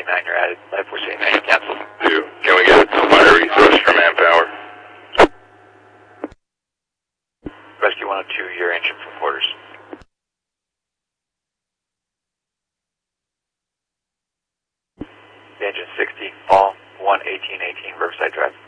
489, you're added. Live Force 89, you canceled. Can we get a fire resource for manpower? Rescue 102, your engine from quarters. Engine 60, fall 11818, Riverside Drive.